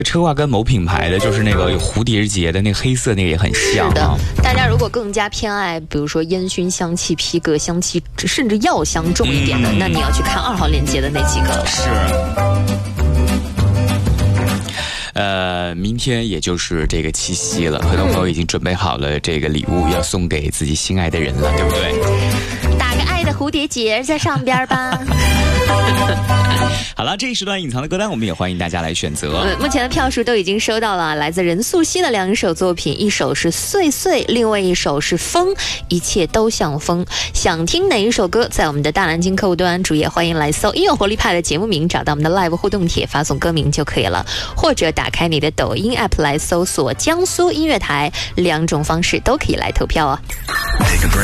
车挂跟某品牌的就是那个有蝴蝶结的那个黑色那个也很像是的，大家如果更加偏爱比如说烟熏香气、皮革香气甚至药香重一点的，那你要去看2号链接的那几个了。 是。明天也就是这个七夕了，很多朋友已经准备好了这个礼物要送给自己心爱的人了，对不对？ 打个爱的蝴蝶结在上边吧。 好了，这一时段隐藏的歌单我们也欢迎大家来选择。 目前的票数都已经收到了，来自任素汐的2首作品，一首是碎碎，另外一首是风，一切都像风。想听哪一首歌，在我们的大南京客户端主页欢迎来搜音乐活力派的节目名，找到我们的 live 互动帖，发送歌名就可以了，或者打开你的抖音 app 来搜索江苏音乐台，2种方式都可以来投票哦。